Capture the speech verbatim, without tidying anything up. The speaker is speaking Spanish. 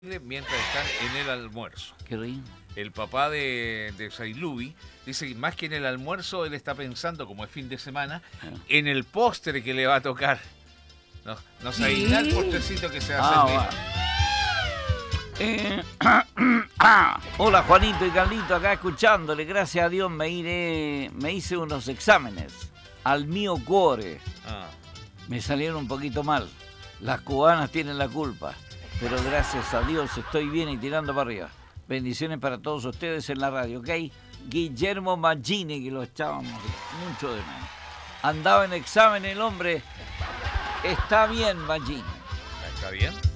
mientras están en el almuerzo. Qué rico. El papá de, de Sailubi dice que más que en el almuerzo, él está pensando, como es fin de semana, Ah. en el postre que le va a tocar. No, no sabe Sí. nada el postrecito que se va Ah, a servir. va. Eh, hola Juanito y Carlito, acá escuchándole. Gracias a Dios me iré, me hice unos exámenes al mío cuore. Ah. Me salieron un poquito mal. Las cubanas tienen la culpa, pero gracias a Dios estoy bien y tirando para arriba. Bendiciones para todos ustedes en la radio, ¿ok? Guillermo Maggini, que lo echábamos mucho de menos. Andaba en examen el hombre. Está bien, Maggini. ¿Está bien?